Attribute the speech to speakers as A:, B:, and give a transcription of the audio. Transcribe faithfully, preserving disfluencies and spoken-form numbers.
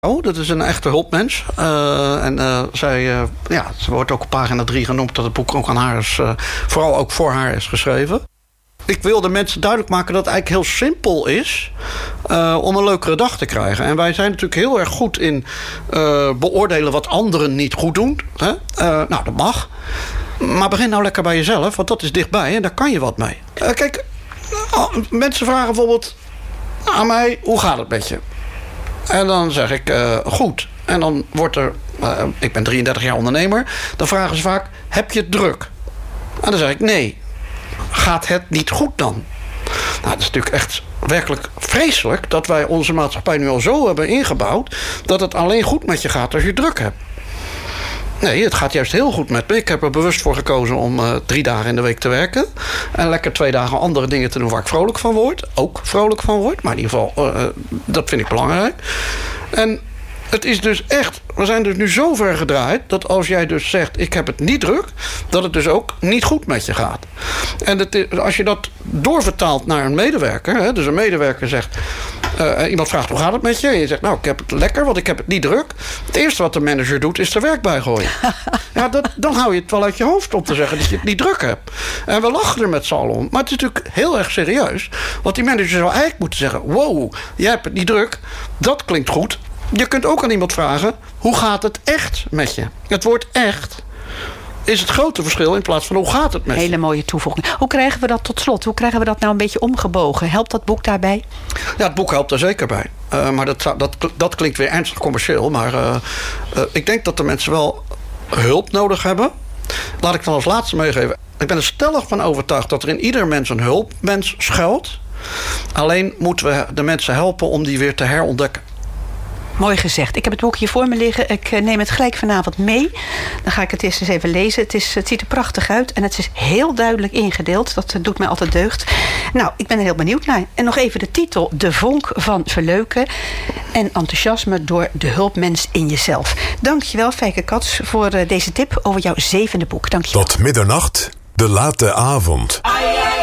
A: Oh, dat is een echte hulpmens. Uh, en uh, zij, uh, ja, ze wordt ook op pagina drie genoemd dat het boek ook aan haar is, uh, vooral ook voor haar is geschreven. Ik wilde mensen duidelijk maken dat het eigenlijk heel simpel is uh, om een leukere dag te krijgen. En wij zijn natuurlijk heel erg goed in uh, beoordelen wat anderen niet goed doen. Hè? Uh, nou, dat mag. Maar begin nou lekker bij jezelf, want dat is dichtbij en daar kan je wat mee. Uh, kijk, uh, mensen vragen bijvoorbeeld aan mij, hoe gaat het met je? En dan zeg ik, uh, goed. En dan wordt er, uh, ik ben drieëndertig jaar ondernemer, dan vragen ze vaak, heb je het druk? En dan zeg ik, nee. Gaat het niet goed dan? Nou, dat is natuurlijk echt werkelijk vreselijk dat wij onze maatschappij nu al zo hebben ingebouwd dat het alleen goed met je gaat als je druk hebt. Nee, het gaat juist heel goed met me. Ik heb er bewust voor gekozen om uh, drie dagen in de week te werken. En lekker twee dagen andere dingen te doen waar ik vrolijk van word. Ook vrolijk van word. Maar in ieder geval, uh, dat vind ik belangrijk. En het is dus echt, we zijn dus nu zo ver gedraaid dat als jij dus zegt, ik heb het niet druk, dat het dus ook niet goed met je gaat. En het is, als je dat doorvertaalt naar een medewerker, hè, dus een medewerker zegt, uh, iemand vraagt, hoe gaat het met je? En je zegt, nou, ik heb het lekker, want ik heb het niet druk. Het eerste wat de manager doet, is er werk bij gooien. Ja, dat, dan hou je het wel uit je hoofd om te zeggen dat je het niet druk hebt. En we lachen er met z'n allen om. Maar het is natuurlijk heel erg serieus. Want die manager zou eigenlijk moeten zeggen, wow, jij hebt het niet druk. Dat klinkt goed. Je kunt ook aan iemand vragen, hoe gaat het echt met je? Het woord echt is het grote verschil in plaats van hoe gaat het met je?
B: Hele mooie toevoeging. Hoe krijgen we dat tot slot? Hoe krijgen we dat nou een beetje omgebogen? Helpt dat boek daarbij?
A: Ja, het boek helpt er zeker bij. Uh, maar dat, dat, dat klinkt weer ernstig commercieel. Maar uh, uh, ik denk dat de mensen wel hulp nodig hebben. Laat ik dan als laatste meegeven. Ik ben er stellig van overtuigd dat er in ieder mens een hulpmens schuilt. Alleen moeten we de mensen helpen om die weer te herontdekken.
B: Mooi gezegd. Ik heb het boek hier voor me liggen. Ik neem het gelijk vanavond mee. Dan ga ik het eerst eens even lezen. Het, is, het ziet er prachtig uit en het is heel duidelijk ingedeeld. Dat doet mij altijd deugd. Nou, ik ben er heel benieuwd naar. En nog even de titel. De vonk van verleuken en enthousiasme door de hulpmens in jezelf. Dankjewel, Fijke Cats, voor deze tip over jouw zevende boek. Dankjewel.
C: Tot middernacht, de late avond.